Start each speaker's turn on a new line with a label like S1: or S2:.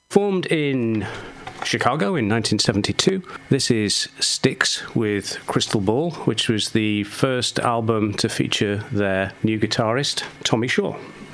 S1: Formed in Chicago in 1972. This is Styx with Crystal Ball, which was the first album to feature their new guitarist, Tommy Shaw.